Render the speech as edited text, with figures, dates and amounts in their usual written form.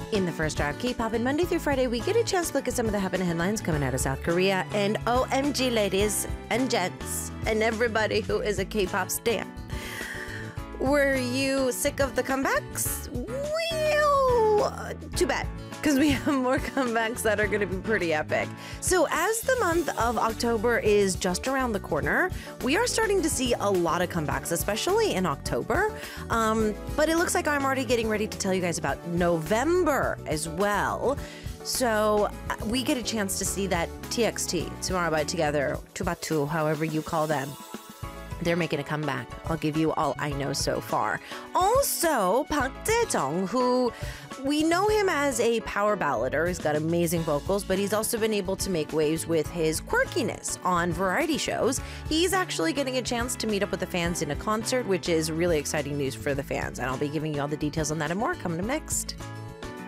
In the first hour of K-pop, and Monday through Friday, we get a chance to look at some of the happening headlines coming out of South Korea. And OMG, ladies and gents, and everybody who is a K-pop stan. Were you sick of the comebacks? Well, too bad, because we have more comebacks that are going to be pretty epic. So as the month of October is just around the corner, we are starting to see a lot of comebacks, especially in October. But it looks like I'm already getting ready to tell you guys about November as well. So we get a chance to see that TXT, Tomorrow by Together, Tubatu, however you call them. They're making a comeback. I'll give you all I know so far. Also, Park Jae-jung, who we know him as a power ballader. He's got amazing vocals, but he's also been able to make waves with his quirkiness on variety shows. He's actually getting a chance to meet up with the fans in a concert, which is really exciting news for the fans. And I'll be giving you all the details on that and more coming up next.